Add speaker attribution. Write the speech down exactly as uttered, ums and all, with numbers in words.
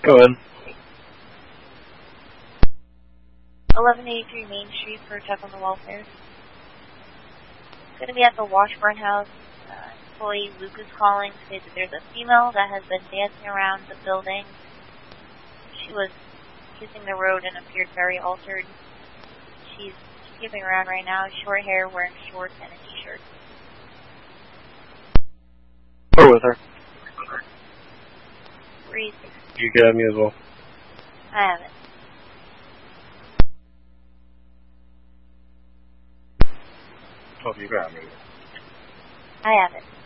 Speaker 1: Go ahead.
Speaker 2: eleven eighty-three Main Street for check on the welfare. Going to be at the Washburn House. Uh, employee Luke is calling to say that there's a female that has been dancing around the building. She was kissing the road and appeared very altered. She's skipping around right now, short hair, wearing shorts and a t-shirt.
Speaker 1: Or with her.
Speaker 2: Reese.
Speaker 1: You got me as well.
Speaker 2: I have it.
Speaker 1: Oh, you got me.
Speaker 2: I have it.